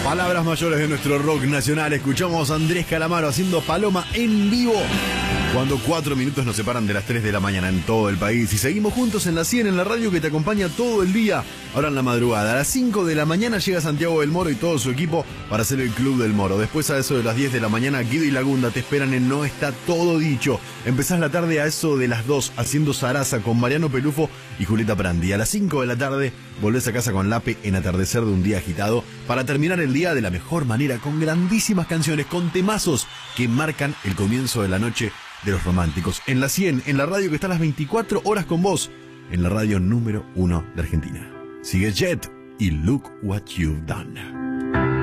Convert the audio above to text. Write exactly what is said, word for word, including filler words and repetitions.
Palabras mayores de nuestro rock nacional. Escuchamos a Andrés Calamaro haciendo Paloma en vivo. Cuando cuatro minutos nos separan de las tres de la mañana en todo el país. Y seguimos juntos en la cien, en la radio que te acompaña todo el día. Ahora en la madrugada, a las cinco de la mañana llega Santiago del Moro y todo su equipo para hacer el Club del Moro. Después a eso de las diez de la mañana, Guido y Lagunda te esperan en No Está Todo Dicho. Empezás la tarde a eso de las dos haciendo Zaraza con Mariano Pelufo y Julieta Prandi. A las cinco de la tarde volvés a casa con Lape en Atardecer de un Día Agitado para terminar el día de la mejor manera, con grandísimas canciones, con temazos que marcan el comienzo de la noche de los románticos. En la cien, en la radio que está a las veinticuatro horas con vos, en la radio número uno de Argentina. Sigue Jet y Look What You've Done.